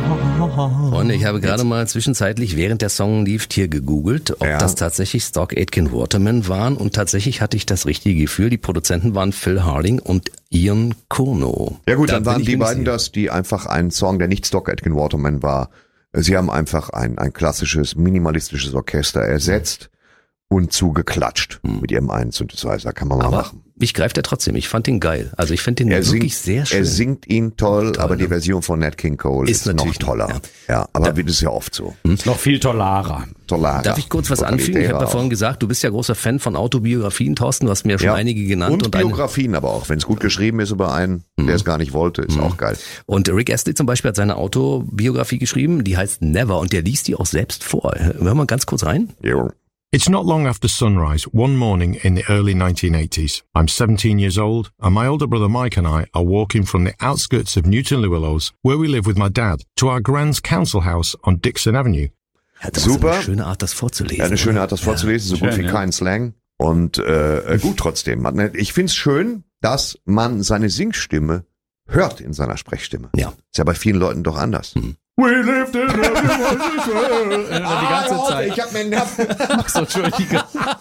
Und ich habe gerade mal zwischenzeitlich, während der Song lief, hier gegoogelt, ob das tatsächlich Stock Aitken Waterman waren. Und tatsächlich hatte ich das richtige Gefühl. Die Produzenten waren Phil Harding und Ian Curnow. Ja gut, dann waren die beiden das, die einfach einen Song, der nicht Stock Aitken Waterman war. Sie haben einfach ein klassisches, minimalistisches Orchester ersetzt und zugeklatscht mit ihrem einen Synthesizer. Kann man mal machen. Mich greift er trotzdem. Ich fand ihn geil. Also ich finde ihn wirklich sehr schön. Er singt ihn toll, aber die Version von Nat King Cole ist noch toller. Ja, aber das ist ja oft so. Noch viel tollarer. Darf ich kurz was anfügen? Ich habe ja vorhin gesagt, du bist ja großer Fan von Autobiografien, Thorsten. Du hast mir ja schon einige genannt. Und Biografien aber auch. Wenn es gut geschrieben ist über einen, der es gar nicht wollte, ist auch geil. Und Rick Astley zum Beispiel hat seine Autobiografie geschrieben, die heißt Never. Und der liest die auch selbst vor. Hören wir mal ganz kurz rein. Jo. It's not long after sunrise, one morning in the early 1980s. I'm 17 years old, and my older brother Mike and I are walking from the outskirts of Newton Llewellows, where we live with my dad, to our grand's council house on Dixon Avenue. Super. Eine schöne Art, das vorzulesen. Ja, eine schöne Art, das vorzulesen, so gut wie kein Slang. Und gut trotzdem. Ich find's schön, dass man seine Singstimme hört in seiner Sprechstimme. Ja. Ist ja bei vielen Leuten doch anders. We lived in die ganze Zeit. Ich hab mir einen Nerv. Ach so, Entschuldige.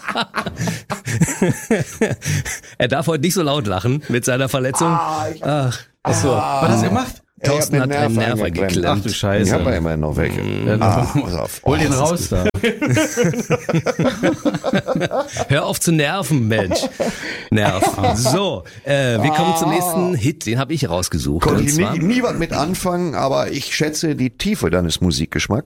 Er darf heute nicht so laut lachen mit seiner Verletzung. Was hast du gemacht? Thorsten hat einen Nerv geklemmt. Ach du Scheiße. Ich habe ja immer noch welche. Pass auf. Hol den raus da. Hör auf zu nerven, Mensch. Nerv. So, wir kommen zum nächsten Hit, den habe ich rausgesucht. Konnte Und ich zwar, nie was mit anfangen, aber ich schätze die Tiefe deines Musikgeschmacks.